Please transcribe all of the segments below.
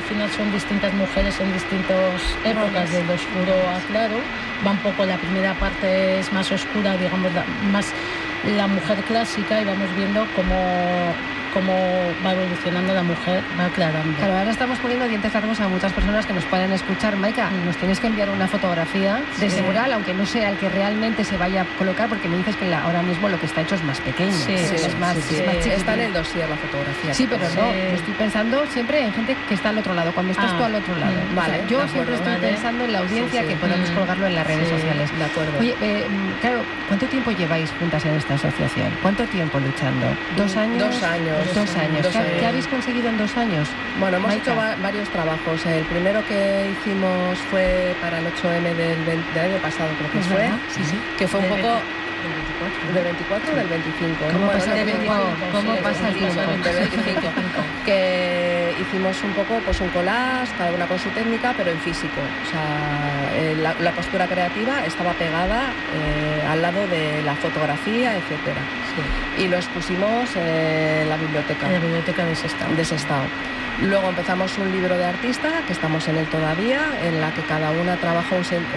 final son distintas mujeres en distintas épocas, del oscuro a claro. Va un poco, la primera parte es más oscura, digamos, más la mujer clásica, y vamos viendo cómo va evolucionando la mujer, va aclarando. Claro, ahora estamos poniendo dientes largos a muchas personas que nos puedan escuchar. Maika, nos tienes que enviar una fotografía de ese mural, aunque no sea el que realmente se vaya a colocar, porque me dices que ahora mismo lo que está hecho es más pequeño. Es más chiquitito. Está en el dossier la fotografía. Sí, pero no, yo estoy pensando siempre en gente que está al otro lado, cuando estás tú al otro lado. Vale, o sea, yo siempre estoy pensando en la audiencia que podemos colgarlo en las redes sociales. De acuerdo. Oye, claro, ¿cuánto tiempo lleváis juntas en esta asociación? ¿Cuánto tiempo luchando? ¿2 años? 2 años. 2 años. ¿Qué habéis conseguido en 2 años? Bueno, hemos hecho varios trabajos. El primero que hicimos fue para el 8M del año pasado, creo que fue. Sí. Que fue un poco... ¿Del 24 o del 25? ¿Cómo pasa el tiempo? ¿Cómo pasa el tiempo? Del 25. Que hicimos un poco, pues un collage, cada una con su técnica, pero en físico. O sea, la postura creativa estaba pegada al lado de la fotografía, etcétera. Sí. Y lo expusimos en la biblioteca. En la biblioteca de Sestao. Luego empezamos un libro de artista, que estamos en él todavía, en la que cada una trabaja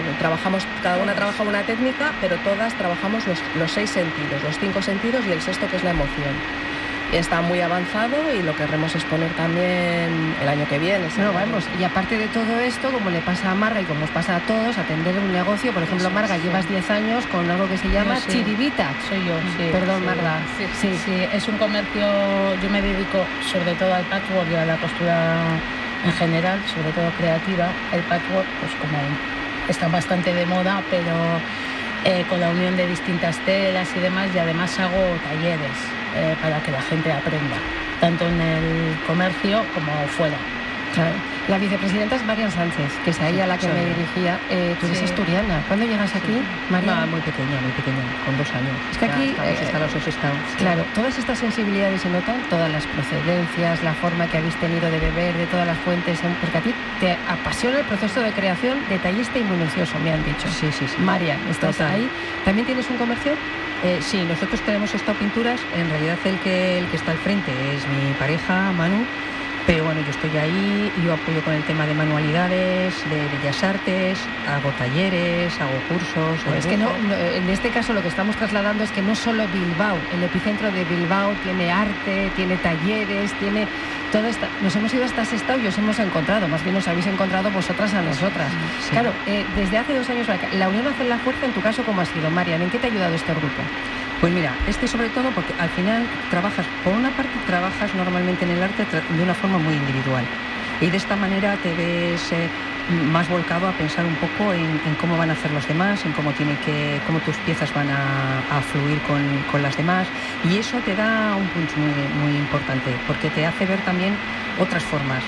una técnica, pero todas trabajamos los 6 sentidos, los 5 sentidos y el sexto, que es la emoción. Y está muy avanzado y lo querremos exponer también el año que viene. No, vamos, y aparte de todo esto, como le pasa a Marga y como os pasa a todos, atender un negocio, por ejemplo, Marga, llevas 10 años con algo que se llama Chiribita. Soy yo, sí. Perdón, Marga. Sí, es un comercio, yo me dedico sobre todo al patchwork y a la costura en general, sobre todo creativa. El patchwork, pues como está bastante de moda, pero con la unión de distintas telas y demás, y además hago talleres para que la gente aprenda, tanto en el comercio como fuera. Claro. La vicepresidenta es Marian Sánchez, que es a ella a la que me dirigía. Tú eres asturiana. ¿Cuándo llegas aquí, Marian? Muy pequeña, con 2 años. Es que aquí estamos instalados. Claro, todas estas sensibilidades se notan, todas las procedencias, la forma que habéis tenido de beber, de todas las fuentes, porque a ti te apasiona el proceso de creación, detallista y minucioso, me han dicho. Sí. Marian, ¿estás ahí? ¿También tienes un comercio? Sí, nosotros tenemos Estado Pinturas. En realidad el que está al frente es mi pareja, Manu. Pero bueno, yo estoy ahí, yo apoyo con el tema de manualidades, de bellas artes, hago talleres, hago cursos. Pues es que no, en este caso lo que estamos trasladando es que no solo Bilbao, el epicentro de Bilbao tiene arte, tiene talleres, tiene toda esta... Nos hemos ido hasta Sestao y os hemos encontrado, más bien os habéis encontrado vosotras a nosotras. Sí. Claro, desde hace 2 años, la unión hace la fuerza. En tu caso, ¿cómo ha sido, Marian? ¿En qué te ha ayudado este grupo? Pues mira, sobre todo porque al final por una parte trabajas normalmente en el arte de una forma muy individual, y de esta manera te ves más volcado a pensar un poco en cómo van a hacer los demás, en cómo tus piezas van a fluir con las demás, y eso te da un punch muy, muy importante, porque te hace ver también otras formas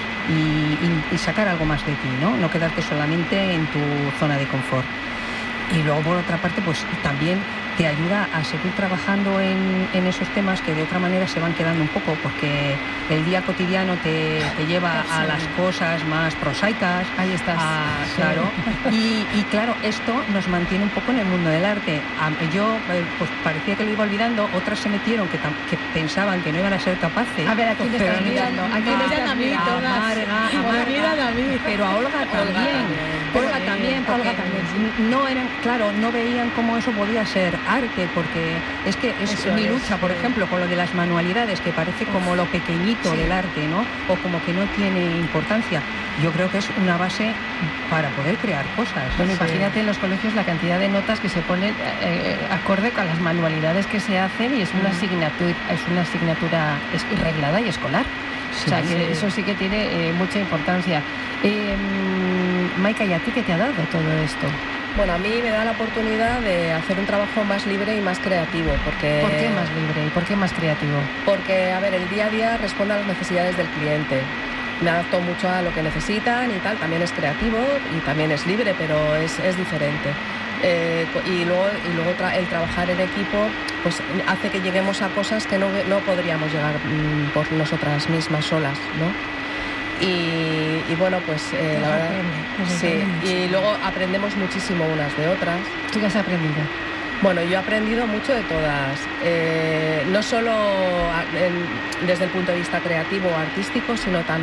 y sacar algo más de ti, no quedarte solamente en tu zona de confort. Y luego, por otra parte, pues también te ayuda a seguir trabajando en esos temas que de otra manera se van quedando un poco, porque el día cotidiano te lleva a las cosas más prosaicas. Ahí estás. Claro. Y claro, esto nos mantiene un poco en el mundo del arte. Yo pues parecía que lo iba olvidando, otras se metieron que pensaban que no iban a ser capaces. A ver, ¿a quién le estás mirando? ¿A quién le estás a mí? A Marga, a mí. pero a Olga también. Olga también. No veían cómo eso podía ser arte, porque es que es mi lucha, por ejemplo, con lo de las manualidades, que parece como lo pequeñito del arte, ¿no? O como que no tiene importancia. Yo creo que es una base para poder crear cosas. Bueno, imagínate en los colegios la cantidad de notas que se ponen acorde con las manualidades que se hacen, y es una asignatura reglada y escolar. Sí, o sea, que eso sí que tiene mucha importancia. Maika, ¿y a ti qué te ha dado todo esto? Bueno, a mí me da la oportunidad de hacer un trabajo más libre y más creativo, porque... ¿Por qué más libre y por qué más creativo? Porque, a ver, el día a día responde a las necesidades del cliente. Me adapto mucho a lo que necesitan y tal, también es creativo y también es libre, pero es diferente. Y luego el trabajar en equipo pues hace que lleguemos a cosas que no podríamos llegar por nosotras mismas solas, ¿no? Y bueno, pues la verdad, sí. Y luego aprendemos muchísimo unas de otras. ¿Tú qué has aprendido? Bueno, yo he aprendido mucho de todas, no solo desde el punto de vista creativo o artístico, sino también